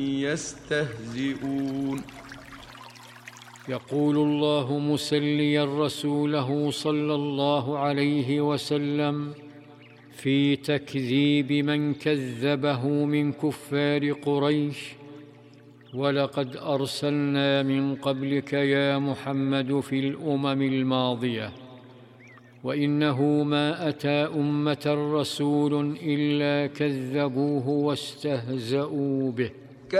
يستهزئون. يقول الله مسليا رسوله صلى الله عليه وسلم في تكذيب من كذبه من كفار قريش: ولقد أرسلنا من قبلك يا محمد في الأمم الماضية، وإنه ما أتى أمة رسول إلا كذبوه واستهزأوا به.